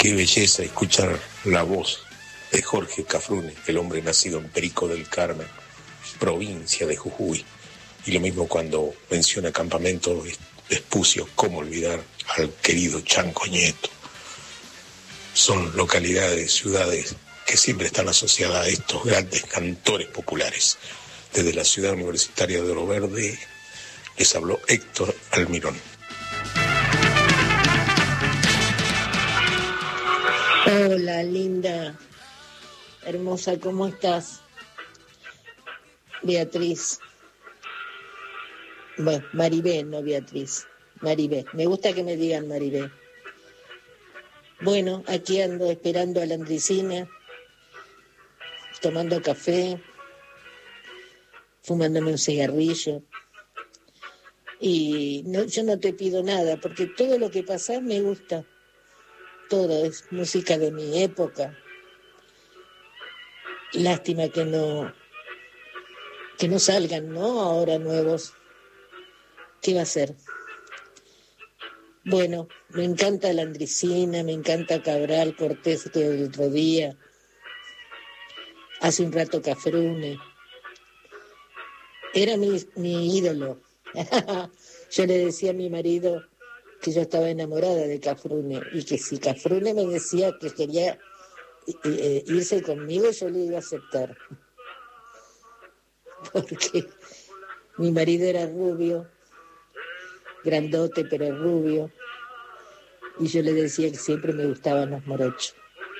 Qué belleza escuchar la voz de Jorge Cafrune, el hombre nacido en Perico del Carmen, provincia de Jujuy. Y lo mismo cuando menciona Campamento Espucio, cómo olvidar al querido Chanco Nieto. Son localidades, ciudades que siempre están asociadas a estos grandes cantores populares. Desde la ciudad universitaria de Oro Verde les habló Héctor Almirón. Hola, linda, hermosa, ¿cómo estás? Beatriz. Bueno, Maribé, no Beatriz. Maribé. Me gusta que me digan Maribé. Bueno, aquí ando esperando a la Andricina, tomando café, fumándome un cigarrillo. Y no, yo no te pido nada, porque todo lo que pasa me gusta. Todo es música de mi época. Lástima que no salgan, ¿no? Ahora nuevos. ¿Qué va a ser? Bueno, me encanta la Andricina, me encanta Cabral, Cortés, que el otro día. Hace un rato Cafrune. Era mi ídolo. Yo le decía a mi marido que yo estaba enamorada de Cafrune y que si Cafrune me decía que quería irse conmigo, yo le iba a aceptar. Porque mi marido era rubio, grandote pero rubio, y yo le decía que siempre me gustaban los morochos.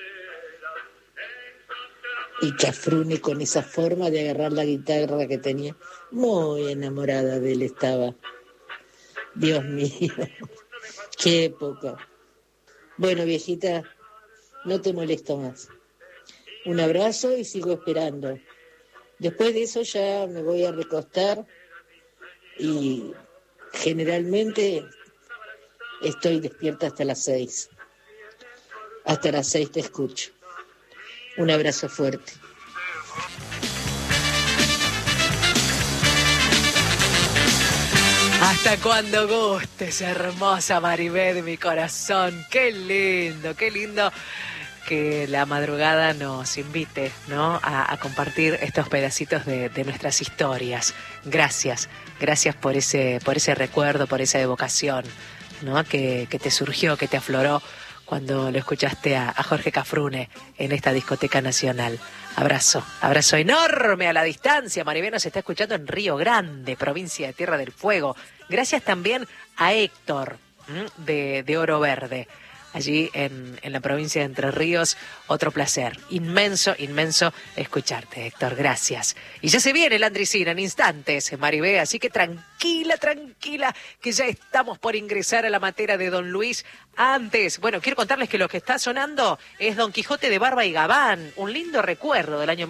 Y Cafrune, con esa forma de agarrar la guitarra que tenía, muy enamorada de él estaba. Dios mío, qué época. Bueno, viejita, no te molesto más. Un abrazo y sigo esperando. Después de eso ya me voy a recostar y generalmente estoy despierta hasta las 6. Hasta las 6 te escucho. Un abrazo fuerte. Hasta cuando gustes, hermosa Maribé de mi corazón. Qué lindo que la madrugada nos invite, ¿no? a compartir estos pedacitos de nuestras historias. Gracias por ese recuerdo, por esa evocación, ¿no? que te surgió, que te afloró cuando lo escuchaste a Jorge Cafrune en esta discoteca nacional. Abrazo enorme a la distancia. Maribé nos está escuchando en Río Grande, provincia de Tierra del Fuego. Gracias también a Héctor de Oro Verde, allí en la provincia de Entre Ríos. Otro placer, inmenso escucharte, Héctor, gracias. Y ya se viene la Andricina en instantes, Maribé, así que tranquila, que ya estamos por ingresar a la materia de Don Luis. Antes, bueno, quiero contarles que lo que está sonando es Don Quijote de Barba y Gabán, un lindo recuerdo del año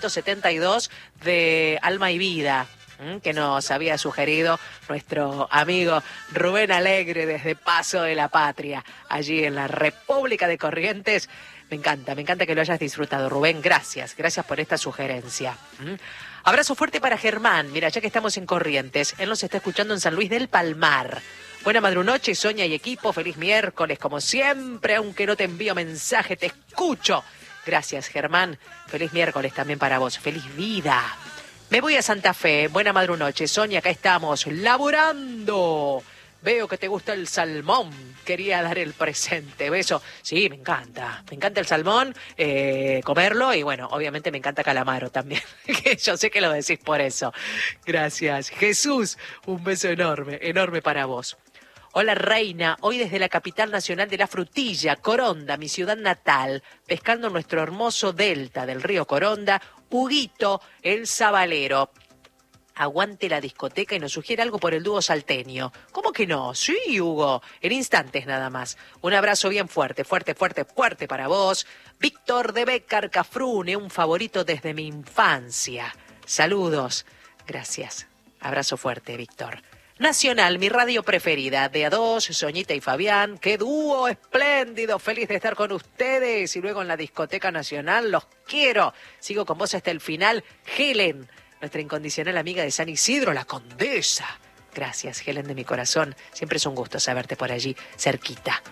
1972 de Alma y Vida, que nos había sugerido nuestro amigo Rubén Alegre desde Paso de la Patria, allí en la República de Corrientes. Me encanta que lo hayas disfrutado, Rubén. Gracias por esta sugerencia. Abrazo fuerte para Germán. Mira, ya que estamos en Corrientes, él nos está escuchando en San Luis del Palmar. Buena madrunoche, Sonia y equipo. Feliz miércoles, como siempre, aunque no te envío mensaje, te escucho. Gracias, Germán. Feliz miércoles también para vos. Feliz vida. Me voy a Santa Fe. Buena madrunoche, Sonia, acá estamos, laburando. Veo que te gusta el salmón. Quería dar el presente. Beso. Sí, me encanta el salmón, comerlo, y bueno, obviamente me encanta calamaro también. Yo sé que lo decís por eso. Gracias. Jesús, un beso enorme para vos. Hola, Reina, hoy desde la capital nacional de la frutilla, Coronda, mi ciudad natal, pescando nuestro hermoso delta del río Coronda. Huguito, el Zabalero. Aguante la discoteca y nos sugiere algo por el dúo salteño. ¿Cómo que no? Sí, Hugo, en instantes nada más. Un abrazo bien fuerte para vos. Víctor de Bécar Cafrune, un favorito desde mi infancia. Saludos. Gracias. Abrazo fuerte, Víctor. Nacional, mi radio preferida, de A2, Soñita y Fabián. ¡Qué dúo espléndido! Feliz de estar con ustedes. Y luego en la discoteca nacional, los quiero. Sigo con vos hasta el final. Helen, nuestra incondicional amiga de San Isidro, la Condesa. Gracias, Helen de mi corazón. Siempre es un gusto saberte por allí, cerquita.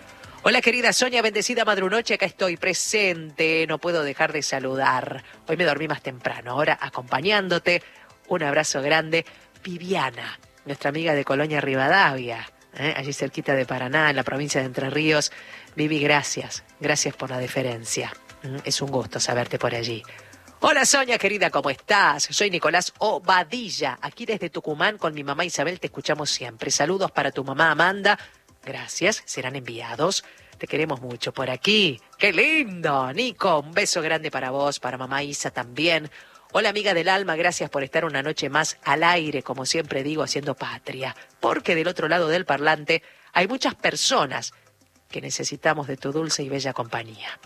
Hola querida Sonia, bendecida madrunoche, acá estoy presente, no puedo dejar de saludar. Hoy me dormí más temprano, ahora acompañándote. Un abrazo grande. Viviana, nuestra amiga de Colonia Rivadavia, allí cerquita de Paraná, en la provincia de Entre Ríos. Vivi, gracias por la deferencia. Es un gusto saberte por allí. Hola Sonia, querida, ¿cómo estás? Soy Nicolás Obadilla, aquí desde Tucumán con mi mamá Isabel, te escuchamos siempre. Saludos para tu mamá Amanda. Gracias, serán enviados. Te queremos mucho por aquí. ¡Qué lindo! Nico, un beso grande para vos, para mamá Isa también. Hola amiga del alma, gracias por estar una noche más al aire, como siempre digo, haciendo patria. Porque del otro lado del parlante hay muchas personas que necesitamos de tu dulce y bella compañía.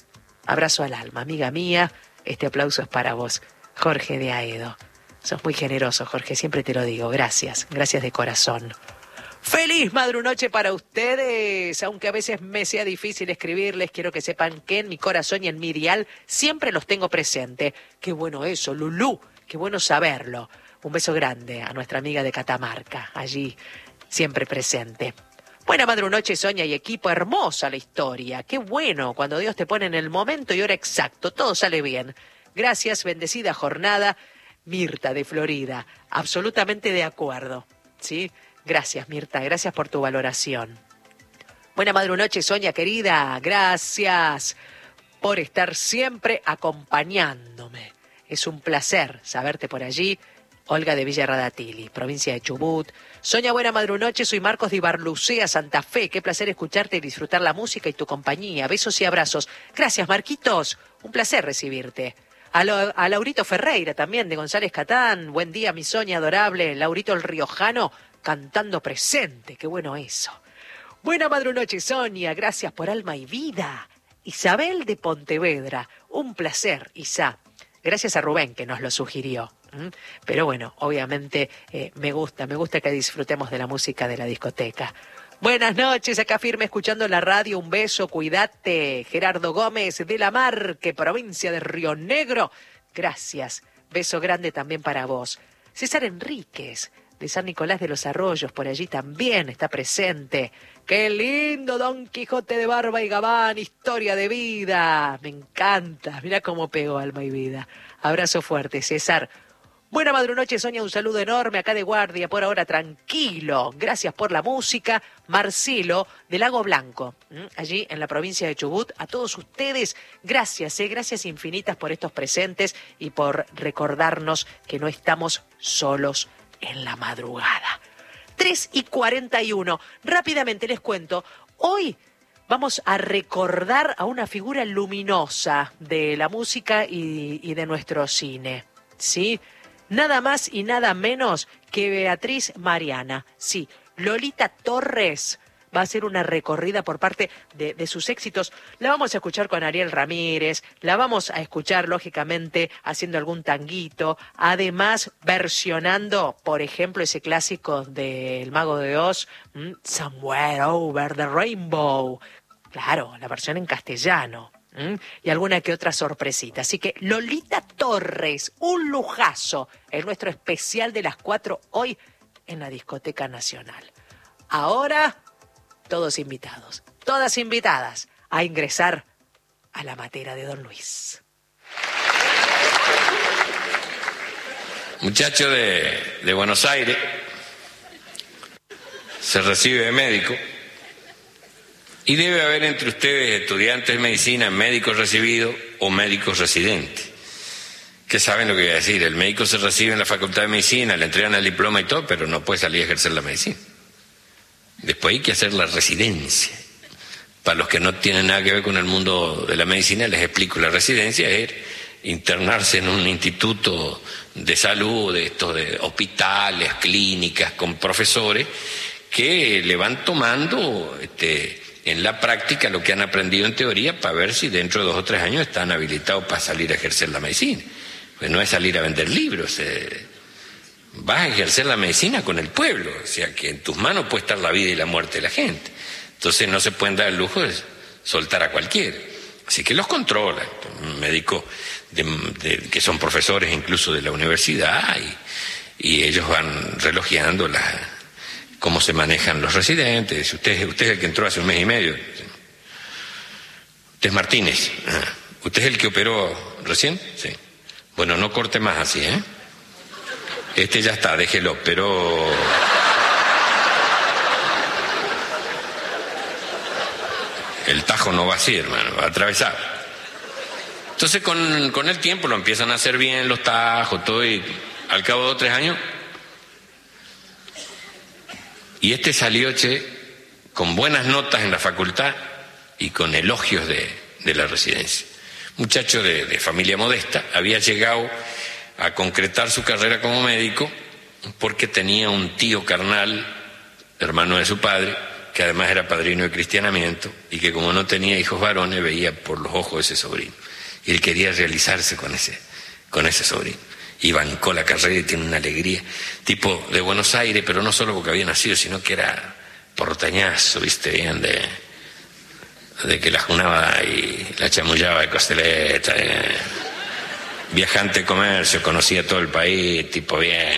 Abrazo al alma, amiga mía. Este aplauso es para vos, Jorge de Aedo. Sos muy generoso, Jorge, siempre te lo digo. Gracias de corazón. ¡Feliz madrunoche para ustedes! Aunque a veces me sea difícil escribirles, quiero que sepan que en mi corazón y en mi dial siempre los tengo presente. ¡Qué bueno eso, Lulú! ¡Qué bueno saberlo! Un beso grande a nuestra amiga de Catamarca, allí siempre presente. Buena madrunoche, Sonia y equipo, hermosa la historia. Qué bueno cuando Dios te pone en el momento y hora exacto, todo sale bien. Gracias, bendecida jornada. Mirta de Florida, absolutamente de acuerdo, ¿sí? Gracias, Mirta, gracias por tu valoración. Buena madrunoche, Sonia querida, gracias por estar siempre acompañándome. Es un placer saberte por allí. Olga de Villa Radatili, provincia de Chubut. Sonia, buena madrunoche, soy Marcos de Ibarlucea, Santa Fe. Qué placer escucharte y disfrutar la música y tu compañía. Besos y abrazos. Gracias, Marquitos. Un placer recibirte. A Laurito Ferreira también, de González Catán. Buen día, mi Sonia adorable. Laurito el Riojano, cantando presente. Qué bueno eso. Buena madrunoche, Sonia. Gracias por alma y vida. Isabel de Pontevedra. Un placer, Isa. Gracias a Rubén que nos lo sugirió. Pero bueno, obviamente me gusta que disfrutemos de la música de la discoteca. Buenas noches, acá firme escuchando la radio, un beso, cuídate. Gerardo Gómez de La Marque, provincia de Río Negro. Gracias, beso grande también para vos. César Enríquez, de San Nicolás de los Arroyos, por allí también está presente. ¡Qué lindo Don Quijote de Barba y Gabán! Historia de vida. Me encanta. Mira cómo pegó alma y vida. Abrazo fuerte, César. Buena madrunoche, Sonia, un saludo enorme acá de guardia, por ahora tranquilo. Gracias por la música. Marcelo, de Lago Blanco, allí en la provincia de Chubut. A todos ustedes, gracias infinitas por estos presentes y por recordarnos que no estamos solos en la madrugada. 3:41. Rápidamente les cuento, hoy vamos a recordar a una figura luminosa de la música y de nuestro cine, ¿sí? Nada más y nada menos que Beatriz Mariana. Sí, Lolita Torres va a hacer una recorrida por parte de sus éxitos. La vamos a escuchar con Ariel Ramírez, la vamos a escuchar, lógicamente, haciendo algún tanguito. Además, versionando, por ejemplo, ese clásico del Mago de Oz, Somewhere Over the Rainbow. Claro, la versión en castellano. Y alguna que otra sorpresita. Así que Lolita Torres, un lujazo, en nuestro especial de las 4 hoy en la Discoteca Nacional. Ahora, todos invitados, todas invitadas a ingresar a la matera de Don Luis. Muchacho de Buenos Aires, se recibe de médico. Y debe haber entre ustedes estudiantes de medicina, médicos recibidos o médicos residentes, que saben lo que voy a decir. El médico se recibe en la facultad de medicina, le entregan el diploma y todo, pero no puede salir a ejercer la medicina. Después hay que hacer la residencia. Para los que no tienen nada que ver con el mundo de la medicina, les explico. La residencia es internarse en un instituto de salud, de hospitales, clínicas, con profesores que le van tomando en la práctica lo que han aprendido en teoría para ver si dentro de 2 o 3 años están habilitados para salir a ejercer la medicina. Pues no es salir a vender libros, vas a ejercer la medicina con el pueblo, o sea que en tus manos puede estar la vida y la muerte de la gente. Entonces no se pueden dar el lujo de soltar a cualquiera. Así que los controlan, médicos que son profesores incluso de la universidad y ellos van relojeando cómo se manejan los residentes. Usted es el que entró hace 1 mes y medio, Usted es Martínez. ¿Usted es el que operó recién? Sí. Bueno, no corte más así, ¿eh? Este ya está, déjelo, pero... el tajo no va así, hermano, va atravesado. Entonces con el tiempo lo empiezan a hacer bien los tajos, todo, y al cabo de 2 o 3 años... Y este salió, con buenas notas en la facultad y con elogios de la residencia. Muchacho de familia modesta, había llegado a concretar su carrera como médico porque tenía un tío carnal, hermano de su padre, que además era padrino de cristianamiento, y que como no tenía hijos varones veía por los ojos de ese sobrino. Y él quería realizarse con ese sobrino. Y bancó la carrera y tiene una alegría, tipo de Buenos Aires, pero no solo porque había nacido, sino que era portañazo, viste, bien de que la junaba y la chamullaba de costeleta, viajante de comercio, conocía todo el país, tipo bien.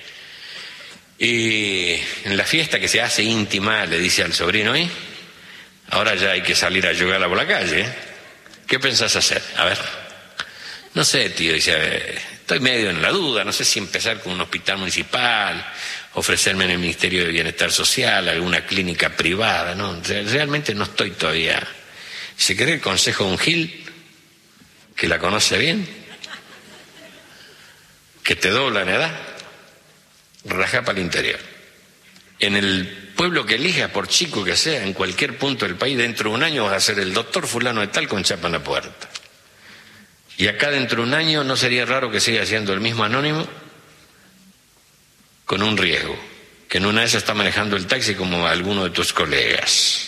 Y en la fiesta que se hace íntima le dice al sobrino, ahora ya hay que salir a jugar por la calle, ¿qué pensás hacer? A ver, no sé, tío, dice, estoy medio en la duda, no sé si empezar con un hospital municipal, ofrecerme en el Ministerio de Bienestar Social, alguna clínica privada, ¿no? Realmente no estoy todavía. ¿Se cree el consejo de un Gil, que la conoce bien, que te dobla en edad? Rajá para el interior. En el pueblo que elija, por chico que sea, en cualquier punto del país, dentro de un año vas a ser el doctor fulano de tal con chapa en la puerta. Y acá dentro de un año no sería raro que siga siendo el mismo anónimo, con un riesgo, que en una de esas está manejando el taxi como alguno de tus colegas.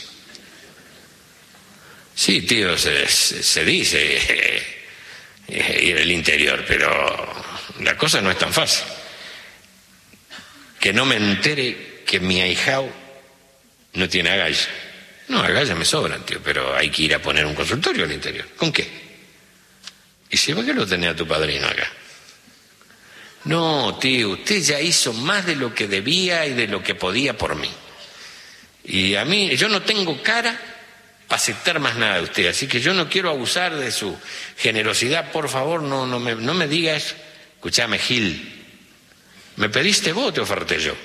Sí, tío, se dice ir al interior, pero la cosa no es tan fácil. Que no me entere que mi ahijao no tiene agallas. No, agallas me sobran, tío, pero hay que ir a poner un consultorio al interior. ¿Con qué? ¿Y si por qué lo tenía tu padrino acá? No, tío, usted ya hizo más de lo que debía y de lo que podía por mí. Y a mí, yo no tengo cara para aceptar más nada de usted, así que yo no quiero abusar de su generosidad, por favor, no me digas, escuchame, Gil, ¿me pediste vos o te oferté yo?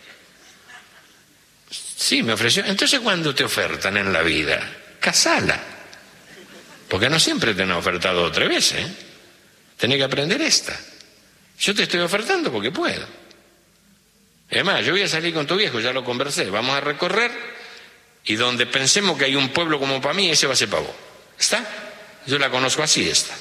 Sí, me ofreció. Entonces, cuando te ofertan en la vida, casala. Porque no siempre te han ofertado 2 o 3 veces, ¿eh? Tenés que aprender esta. Yo te estoy ofertando porque puedo. Además, yo voy a salir con tu viejo, ya lo conversé, vamos a recorrer y donde pensemos que hay un pueblo como para mí, ese va a ser para vos. ¿Está? Yo la conozco así, esta.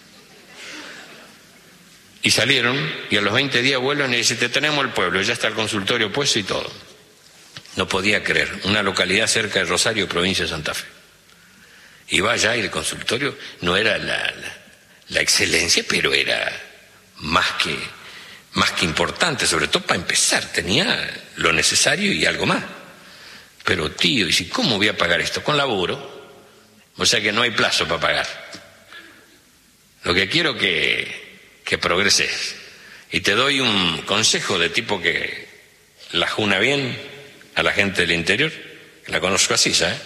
Y salieron y a los 20 días vuelven y dicen, te tenemos el pueblo, ya está el consultorio puesto y todo. No podía creer, una localidad cerca de Rosario, provincia de Santa Fe. Y va allá y el consultorio no era la excelencia, pero era más que importante, sobre todo para empezar, tenía lo necesario y algo más. Pero tío, ¿y si cómo voy a pagar esto? Con laburo, o sea que no hay plazo para pagar. Lo que quiero que progreses, y te doy un consejo de tipo que la juna bien a la gente del interior, que la conozco así, ¿sabes?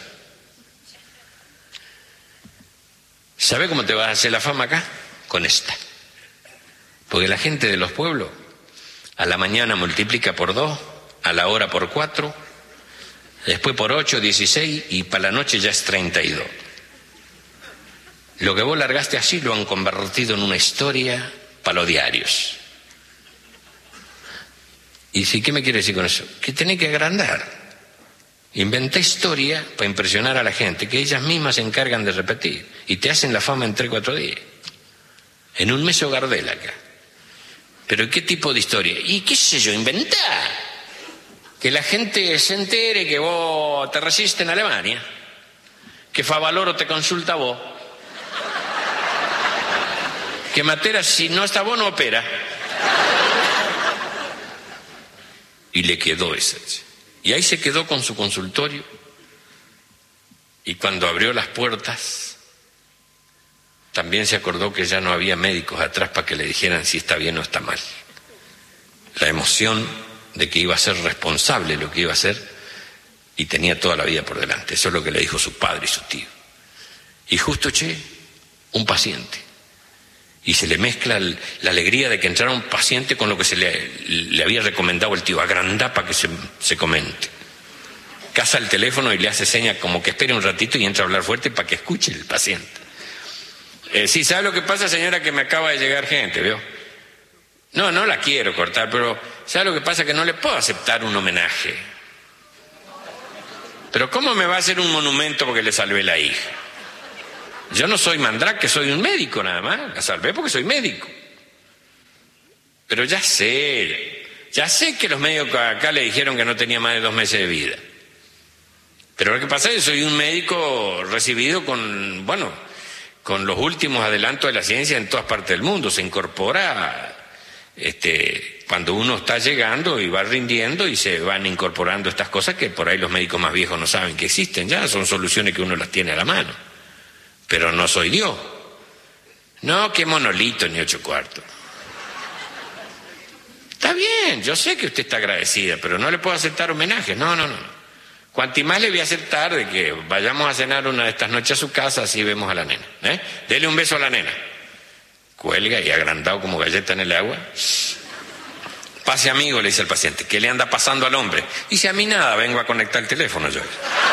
¿Sabe cómo te vas a hacer la fama acá? Con esta. Porque la gente de los pueblos a la mañana multiplica por 2, a la hora por 4, después por 8, 16 y para la noche ya es 32. Lo que vos largaste así lo han convertido en una historia para los diarios. ¿Y sí, qué me quiere decir con eso? Que tenés que agrandar. Inventa historia para impresionar a la gente, que ellas mismas se encargan de repetir, y te hacen la fama en 3 o 4 días. En un mes o Gardel acá. ¿Pero qué tipo de historia? Y qué sé yo, inventar. Que la gente se entere que vos te resistes en Alemania, que Favaloro te consulta a vos, que Matera si no está vos no opera. Y le quedó ese. Y ahí se quedó con su consultorio, y cuando abrió las puertas también se acordó que ya no había médicos atrás para que le dijeran si está bien o está mal. La emoción de que iba a ser responsable lo que iba a hacer y tenía toda la vida por delante. Eso es lo que le dijo su padre y su tío. Y justo, un paciente. Y se le mezcla la alegría de que entrara un paciente con lo que se le había recomendado el tío. Agrandá para que se comente. Caza el teléfono y le hace señas como que espere un ratito y entra a hablar fuerte para que escuche el paciente. Sí, ¿sabe lo que pasa, señora? Que me acaba de llegar gente, ¿vio? No la quiero cortar, pero ¿sabe lo que pasa? Que no le puedo aceptar un homenaje. Pero ¿cómo me va a hacer un monumento porque le salvé la hija? Yo no soy Mandrake, soy un médico nada más. La salvé porque soy médico. Pero ya sé que los médicos acá le dijeron que no tenía más de 2 meses de vida. Pero lo que pasa es que soy un médico recibido con los últimos adelantos de la ciencia en todas partes del mundo. Se incorpora cuando uno está llegando y va rindiendo y se van incorporando estas cosas que por ahí los médicos más viejos no saben que existen ya. Son soluciones que uno las tiene a la mano. Pero no soy Dios. No, qué monolito ni 8 cuartos. Está bien, yo sé que usted está agradecida, pero no le puedo aceptar homenajes. No. Cuanti más le voy a aceptar de que vayamos a cenar una de estas noches a su casa, así vemos a la nena. Dele un beso a la nena. Cuelga y agrandado como galleta en el agua. Pase amigo, le dice el paciente. ¿Qué le anda pasando al hombre? Dice, a mí nada, vengo a conectar el teléfono yo.